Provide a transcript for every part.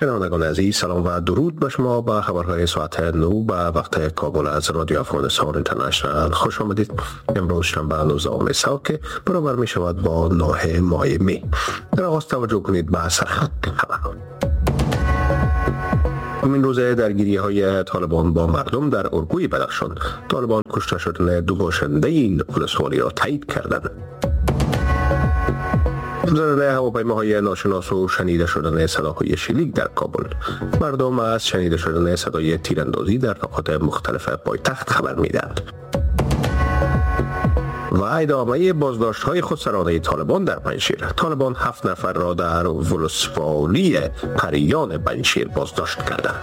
شنوندگان عزیز، سلام و درود به شما به خبرهای ساعت 9 به وقت کابل از رادیو افغانستان اینترنشنال خوش آمدید. امروز شنبه 19 سال که برابر می شود با 9 ماه می. در آغاز توجه کنید به سرخط خبرها. این روزه درگیری های طالبان با مردم در اورگوی بدخشان، طالبان کشته شدن دو باشنده این ولسوالی را تایید کردند. زلزله هواپیماهای ناشناس و شنیده شدن صداهای شلیک در کابل. مردم از شنیده شدن صدای تیراندازی در نقاط مختلف پایتخت خبر میدهند. و ادامه بازداشت‌های خودسرانه طالبان در پنجشیر. طالبان 7 نفر را در ولسوالی پریان پنجشیر بازداشت کردند.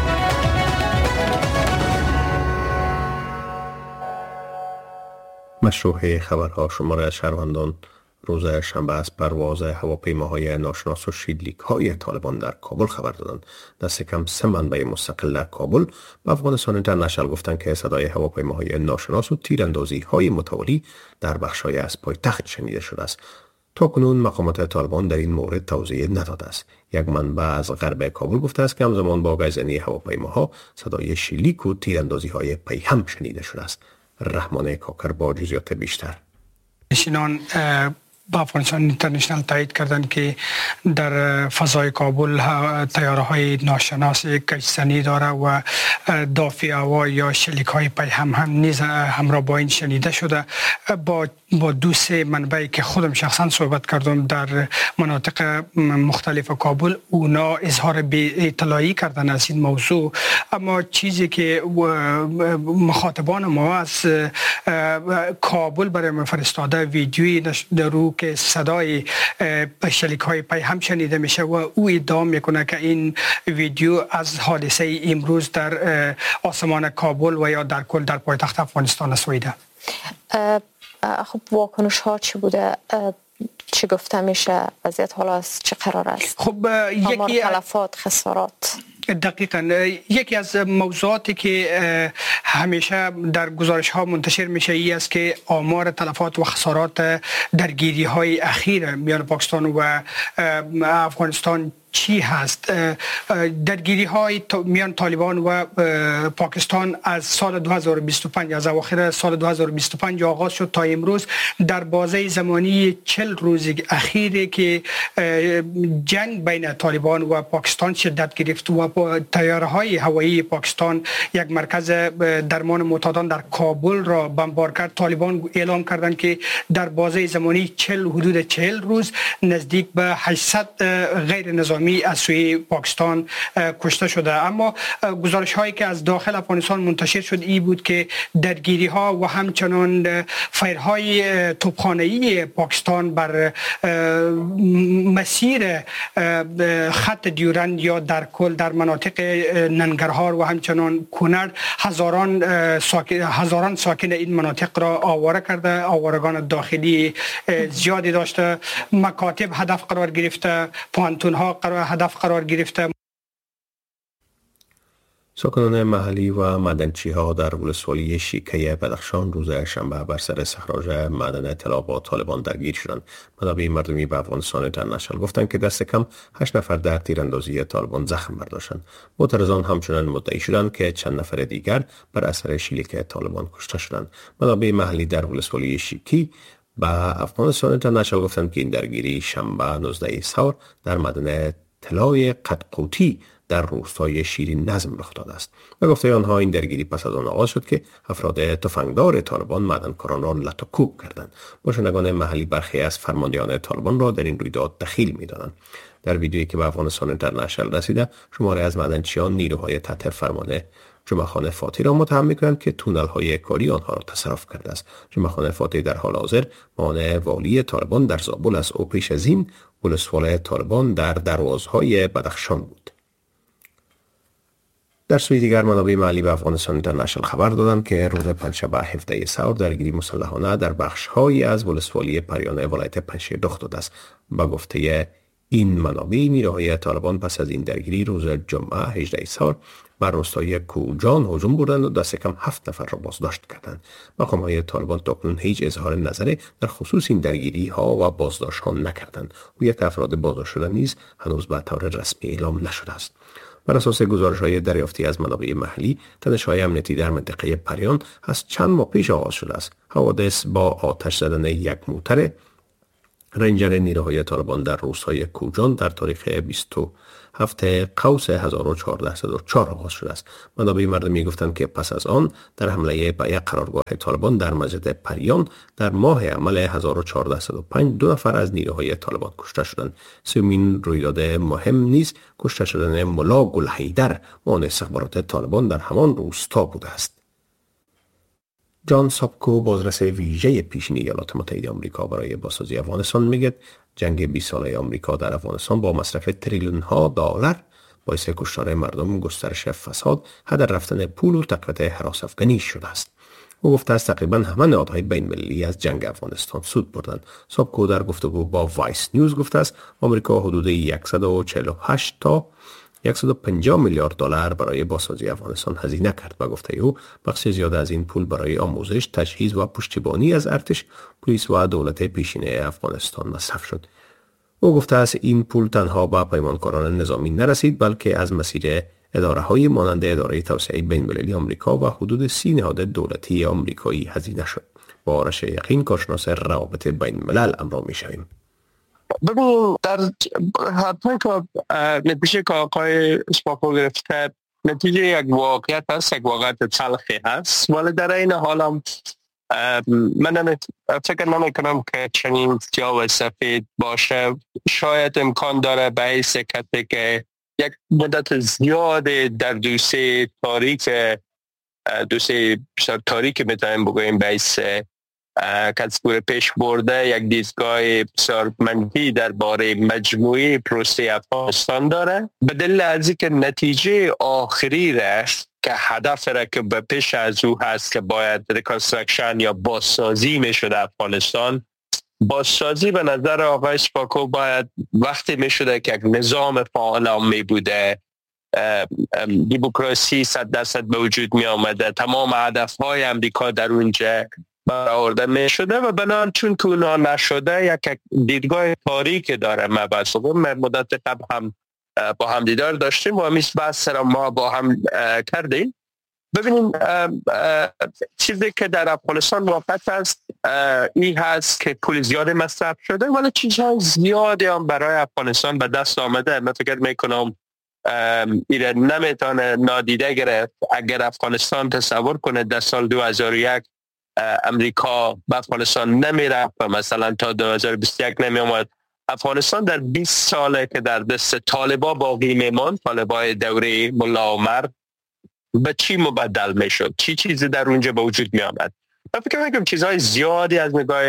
مشروع خبرها شماره از شهروندان روز شنبه از پرواز هواپیماهای ناشناس و شلیک‌های طالبان در کابل خبر دادند. دست کم 3 منبع مستقل در کابل به افغانستان اینترنشنال گفتند که صدای هواپیماهای ناشناس و تیراندازی‌های متوالی در بخش‌های از پایتخت شنیده شده است. تاکنون مقامات طالبان در این مورد توضیح نداده است. یک منبع از غرب کابل گفته است که همزمان با گزینی هواپیماها صدای شلیک و تیراندازی‌های پیهم شنیده شده است. رحمان کاکر با جزئیات بیشتر. نشینان با افغانستان اینترنشنال تایید کردند که در فضای کابل طیاره‌های ناشناس کشتنی داره و دافع هوا یا شلیک‌های پیهم هم نیز همراه با این شنیده شده. با دو سه منبعی که خودم شخصا صحبت کردم در مناطق مختلف کابل، اونا اظهار بی اطلاعی کردن از این موضوع، اما چیزی که مخاطبان ما از کابل برای ما فرستاده ویدیویی در رو که صدای شلیک‌های پیهم شنیده میشه و او ادعا میکنه که این ویدیو از حادثه امروز در آسمان کابل و یا در کل در پایتخت افغانستان است. خب واکنش ها چی بوده؟ چی گفته میشه؟ وضعیت حالا از چه قرار است؟ خب یکی تلفات، خسارات. دقیقاً یکی از موضوعاتی که همیشه در گزارش ها منتشر میشه ای است که آمار تلفات و خسارات درگیری های اخیر میان پاکستان و افغانستان چی هست. درگیری های میان طالبان و پاکستان از سال 2025 از اواخر سال 2025 آغاز شد تا امروز در بازه زمانی 40 روز اخیری که جنگ بین طالبان و پاکستان شدت گرفت و طیاره‌های هوایی پاکستان یک مرکز درمان معتادان در کابل را بمبار کرد. طالبان اعلام کردند که در بازه زمانی حدود 40 روز نزدیک به 800 غیر نظامی از سوی پاکستان کشته شده. اما گزارش هایی که از داخل افغانستان منتشر شد ای بود که درگیری ها و همچنان فایرهای توپخانه‌ای پاکستان بر مسیر خط دیورند یا در کل در مناطق ننگرهار و همچنان کنر هزاران ساکن این مناطق را آواره کرده. آوارگان داخلی زیادی داشته، مکاتب هدف قرار گرفته، پانتون ها هدف قرار گرفته. ساکنان محلی و معدنچی ها در ولسوالی شیکه بدخشان روز شنبه بر سر استخراج معدن طلا با طالبان درگیر شدند. منابع مردمی به افغانستان اینترنشنال گفتند که دست کم 8 نفر در تیراندازی طالبان زخم برداشتند. معترضان همچنان مدعی شدند که چند نفر دیگر بر اثر شلیک طالبان کشته شدند. منابع محلی در ولسوالی شیکی با افغانستان اینترنشنال گفتند که این درگیری شنبه 19 سال در معدن طلای قدقوتی در روستای شیرین نظم رخ داده است. به گفته آنها این درگیری پس از آن آغاز شد که افراد تفنگدار طالبان معدنکاران را لطوکوب کردند. باشندگان محلی برخی از فرماندهان طالبان را در این رویداد دخیل می‌دانند. در ویدیویی که به افغانستان اینترنشنال رسیده، شماری از معدنچیان نیروهای تحت فرمان جمعه‌خان فاتی را متهم می‌کنند که تونل‌های کاری آنها را تصرف کرده است. جمعه‌خان فاتی در حال حاضر مانع والی طالبان در زابل است و پیش از این ولسوالی طالبان در دروازهای بدخشان بود. در سوی دیگر منابع محلی به افغانستان اینترنشنال خبر دادند که روز پنجشنبه 17 سال درگیری مسلحانه در بخش‌هایی از ولسوالی پریان ولایت پنجشیر رخ داده است. با گفته این منابع نیروهای طالبان پس از این درگیری روز جمعه 18 سال بر روستای کوجان هجوم بردند و دست کم 7 نفر را بازداشت کردند. مقام‌های طالبان تاکنون هیچ اظهار نظری در خصوص این درگیری ها و بازداشت ها نکردند. هویت افراد بازداشت شده نیز هنوز به طور رسمی اعلام نشده است. بر اساس گزارش‌های دریافتی از منابع محلی، تنش‌های امنیتی در منطقه پریان از چند ماه پیش آغاز شده است. حوادث با آتش زدن یک موتر رنجر نیروهای طالبان در روستای کوجان در تاریخ 27 قوس 1404 آغاز شده است. منابع مردمی گفتند که پس از آن در حمله به یک قرارگاه طالبان در مسجد پریان در ماه عمل 1405 2 نفر از نیروهای طالبان کشته شدند. سومین رویداد مهم نیز کشته شدن ملا گلحیدر معاون استخبارات طالبان در همان روستا بوده است. جان سابکو، بازرس ویژه پیشین ایالات متحده آمریکا برای بازسازی افغانستان، میگه جنگ 20 ساله آمریکا در افغانستان با مصرف تریلیون ها دلار باعث کشتار مردم، گسترش فساد، هدر رفتن پول و تقویت هراس افغانی شده است. او گفته است تقریبا همه نهادهای بین المللی از جنگ افغانستان سود بردند. سابکو در گفتگو با وایس نیوز گفته است آمریکا حدود 148 تا 150 میلیارد دلار برای بازسازی افغانستان هزینه کرد. و گفته او بخش زیاد از این پول برای آموزش، تجهیز و پشتیبانی از ارتش، پلیس و دولت پیشین افغانستان مصرف شد. او گفته است این پول تنها به پیمانکاران نظامی نرسید، بلکه از مسیر اداره‌های مانند اداره توسعه بین‌المللی آمریکا و حدود 30 نهاد دولتی آمریکایی هزینه شد. با آرش یقین، کارشناس روابط بین‌الملل، همراه می‌شویم. ببین، در حتما که نتیجه که آقای سپاکو گرفته نتیجه یک واقعیت هست، یک واقعیت تلخی هست، ولی در این حال هم من فکر نمی کنم که چنین سیاه و سفید باشه. شاید امکان داره به حیث کسی که یک مدت زیاد در دوسیه تاریک میتونیم بگوییم به حیث کسبور پیش برده یک دیدگاه بسیار منفی درباره مجموعی پروسه افغانستان داره، به دلیل از اینکه نتیجه آخری رشت که هدف را که به پیش از او هست که باید ریکانسترکشن یا بازسازی میشده افغانستان. بازسازی به نظر آقای سپاکو باید وقتی میشده که یک نظام فعال می بوده، دموکراسی 100% به وجود می آمده، تمام هدفهای امریکا در اونجا برآورده می شده و بنابراین چون که اونا نشده یک دیدگاه تاریک داره. ما مدت قبل هم با هم دیدار داشتیم و همیش بحث را ما با هم کردیم. ببینیم چیزی که در افغانستان واقع است این هست که پول زیاد مصرف شده، ولی چیزهای زیادی هم برای افغانستان به دست آمده. من فکر میکنم ایره نمیتونه نادیده گرفت. اگر افغانستان تصور کنه در سال 2001 امریکا به افغانستان نمیرفت و مثلا تا 2021 نمی آمد، افغانستان در 20 ساله که در دست طالبا باقی میماند، طالبای دوره ملا عمر، به چی مبدل میشد؟ چی چیزی در اونجا به وجود می آمد؟ من فکر میکنم چیزهای زیادی از نگاه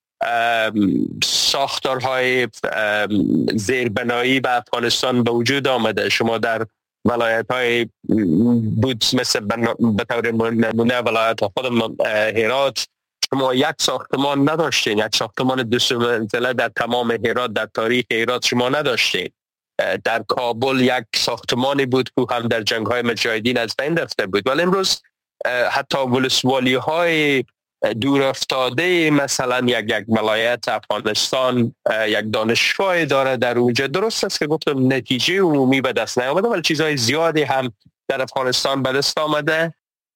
ساختارهای زیربنایی به افغانستان به وجود آمده. شما در ولایت های بود مثل به طور نمونه ولایت خودم هرات، شما یک ساختمان نداشتین، یک ساختمان 2 منزله در تمام هرات، در تاریخ هرات شما نداشتین. در کابل یک ساختمانی بود که هم در جنگ های مجاهدین از بین رفته بود، ولی امروز حتی ولسوالی های دور افتاده مثلا یک ولایت افغانستان یک دانشگاه داره در اونجا. درست است که گفتم نتیجه عمومی به دست نیامده، ولی چیزهای زیادی هم در افغانستان به دست آمده.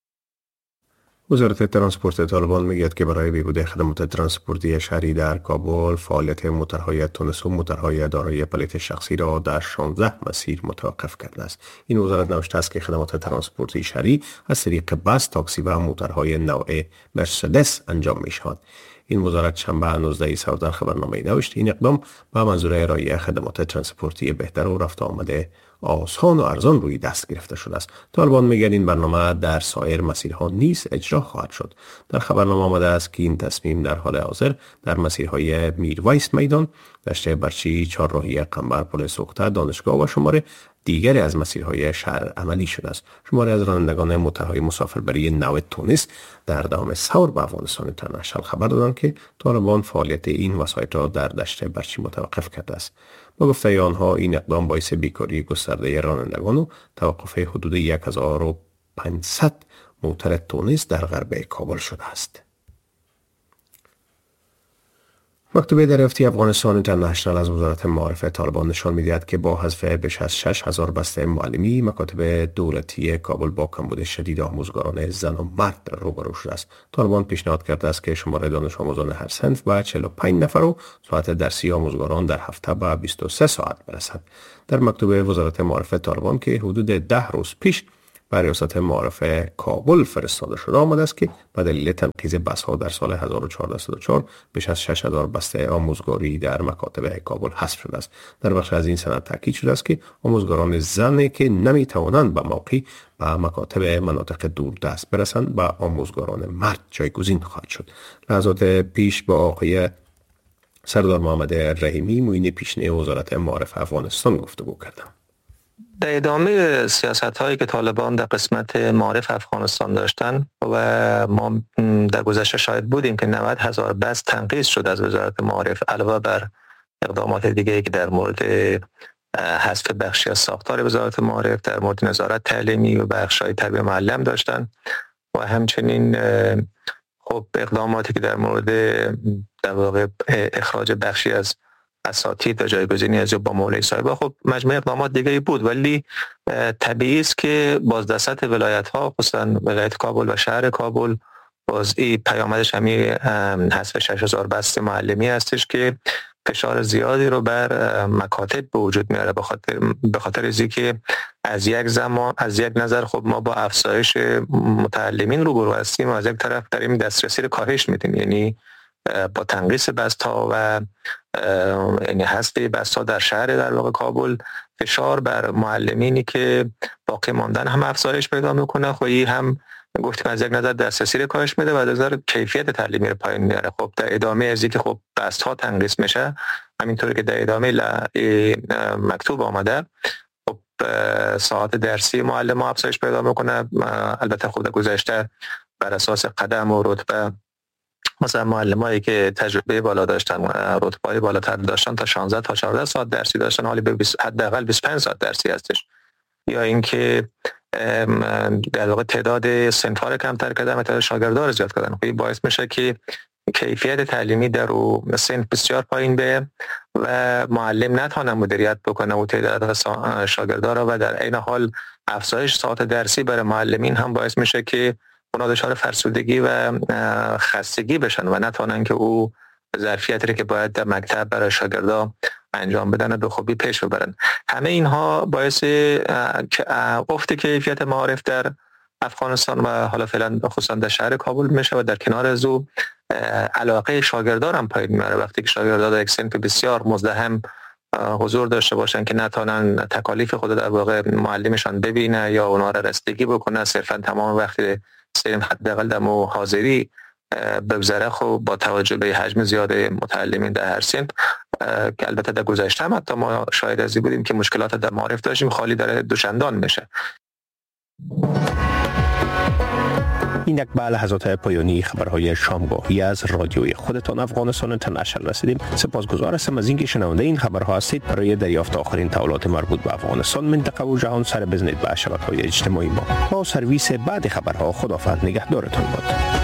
وزارت ترانسپورت طالبان میگوید که برای بهبود خدمات ترانسپورتی شهری در کابل فعالیت موتورهای تونس و موتورهای دارای پلیت شخصی را در 16 مسیر متوقف کرده است. این وزارت نوشته است که خدمات ترانسپورتی شهری از طریق بس، تاکسی و موتورهای نوع مرسدس انجام می شود. این وزارت شنبه 19 سال در خبرنامه نوشت این اقدام با منظور ارائه خدمات ترانسپورتی بهتر و رفت آمده آسان و ارزان روی دست گرفته شده است. طالبان میگن این برنامه در سایر مسیرها نیز اجرا خواهد شد. در خبرنامه آمده است که این تصمیم در حال حاضر در مسیرهای میرویس میدان، دشت برچی، چهارراهی قنبر، پل سوخته، دانشگاه و شماره دیگری از مسیرهای شهر عملی شده است. شماری از رانندگان موتورهای مسافربری نوع تونس در دام ثور به افغانستان اینترنشنال خبر دادند که طالبان فعالیت این وسایط را در دشت برچی متوقف کرده است. با گفته آنها این اقدام باعث بیکاری گسترده رانندگان و توقف حدود 1500 موتر تونس در غرب کابل شده است. مکتوب دریافتی افغانستان اینترنشنال از وزارت معارف طالبان نشان می‌دهد که با حذف بیش از 6000 بسته معلمی، مکاتب دولتی کابل با کمبود شدید آموزگاران زن و مرد روبرو شده است. طالبان پیشنهاد کرده است که شماره دانش آموزان هر صنف به 45 نفر و ساعت درسی آموزگاران در هفته به 23 ساعت برسد. در مکتوب وزارت معارف طالبان که حدود 10 روز پیش به ریاست معارف کابل فرستاده شده آمده است که به دلیل تنقیض بس‌ها در سال 1404 بیش از 6000 بسته آموزگاری در مکاتب کابل حذف شده است. در بخش از این سند تاکید شده است که آموزگاران زنی که نمی‌توانند به موقع به مکاتب مناطق دوردست برسند به آموزگاران مرد جایگزین خواهد شد. لحظات پیش با آقای سردار محمد رحیمی معین پیشنه وزارت معارف افغانستان گفتگو کردم. در ادامه سیاست هایی که طالبان در قسمت معارف افغانستان داشتن و ما در گذشته شاهد بودیم که 90,000 بست تنقیص شد از وزارت معارف، علاوه بر اقدامات دیگه که در مورد حذف بخشی از ساختار وزارت معارف، در مورد نظارت تعلیمی و بخش‌های تربیت معلم داشتن و همچنین خب اقداماتی که در مورد در واقع اخراج بخشی از اساتید و جایگزینی از با مولای صاحبه، خب مجموعه اقدامات دیگه بود، ولی طبیعی است که بازدست ولایت‌ها خصوصا ولایت کابل و شهر کابل باز این پیامدش همین حذف 6000 بست معلمی هستش که فشار زیادی رو بر مکاتب به وجود میاره، به خاطر از اینکه از یک نظر خب ما با افزایش متعلمین روبرو هستیم و از یک طرف داریم دسترسی رو کاهش میدیم، یعنی با تنقیص بست‌ها و یعنی حذف بست‌ها در شهر در واقع کابل فشار بر معلمینی که باقی ماندن هم افزایش پیدا میکنه. خب این هم گفتیم از یک نظر دسترسی رو کاهش میده و از نظر کیفیت تعلیمی رو پایین میاره. خب در ادامه از اینکه خب بست‌ها تنقیص میشه، همینطوری که در ادامه مکتوب آمده، خب ساعت درسی معلم افزایش پیدا میکنه. البته خود گذشته بر اساس قدم و رتبه مثلا معلمایی که تجربه بالا داشتن، رتبه‌های بالاتر داشتن، تا 16 تا 14 ساعت درسی داشتن، حالی به حداقل 25 ساعت درسی هستش. یا اینکه در واقع تعداد صنف‌ها رو کمتر کردن و تعداد شاگردان رو زیاد کردن. این باعث میشه که کیفیت تعلیمی در صنف بسیار پایین بیاد و معلم نتونه مدیریت بکنه و تعداد شاگردان رو، و در عین حال افزایش ساعت درسی برای معلمین هم باعث میشه که اونا دچار فرسودگی و خستگی بشن و نتونن که او ظرفیتی رو که باید در مکتب برای شاگردا انجام بدن به خوبی پیش ببرن. همه اینها باعث افت کیفیت معارف در افغانستان و حالا فعلا خصوصا در شهر کابل میشه و در کنار از او علاقه شاگردان هم پایین میاره. وقتی که شاگردا در یک صنف بسیار مزدحم حضور داشته باشن که نتونن تکالیف خود در واقع معلمشان ببینه یا اونا را رسیدگی بکنه، صرفا تمام وقتی صرف حداقل در حاضری بگذره، خب با توجه به حجم زیاد متعلمین در هر صنف که البته در گذشته هم حتی ما شاهد ازی بودیم که مشکلات در معارف داشتیم، خالی داره دوچندان میشه. این یک به لحظات پایانی خبرهای شامگاهی از رادیوی خودتان افغانستان اینترنشنال رسیدیم. سپاسگزار هستم از اینکه شنونده این خبرها هستید. برای دریافت آخرین تحولات مربوط به افغانستان، منطقه و جهان سر بزنید به شبکه‌های اجتماعی ما. با سرویس بعد خبرها خداوند نگهدارتان باد.